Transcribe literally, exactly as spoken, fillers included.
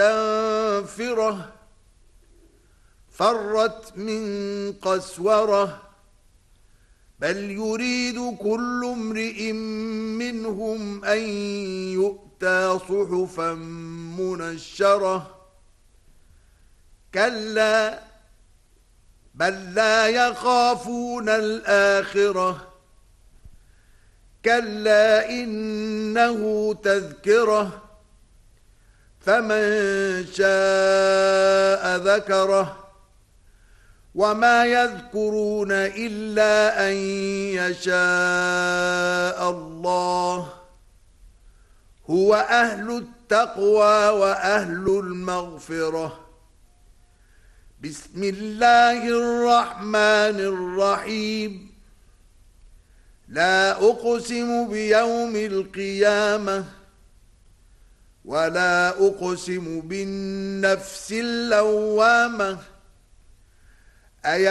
مستنفرة فرت من قسورة بل يريد كل امرئ منهم أن يؤتى صحفا منشرة كلا بل لا يخافون الآخرة كلا إنه تذكرة فمن شاء ذكره وما يذكرون إلا أن يشاء الله هو أهل التقوى وأهل المغفرة. بسم الله الرحمن الرحيم. لا أقسم بيوم القيامة ولا أقسم بالنفس اللوامة